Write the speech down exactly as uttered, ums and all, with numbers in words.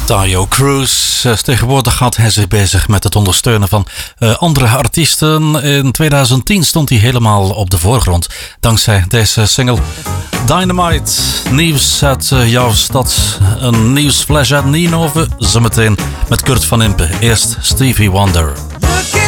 Taio Cruz. Uh, tegenwoordig gaat hij zich bezig met het ondersteunen van uh, andere artiesten. In twintig tien stond hij helemaal op de voorgrond. Dankzij deze single Dynamite. Nieuws uit uh, jouw stad. Een nieuwsflash uit Nienhoven. Zometeen met Kurt van Impe. Eerst Stevie Wonder.